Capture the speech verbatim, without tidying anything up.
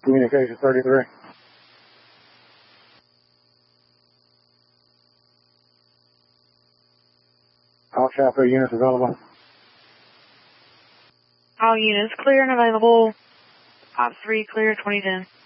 Communication thirty-three. All Chapo units available. All units clear and available. Op three clear twenty ten.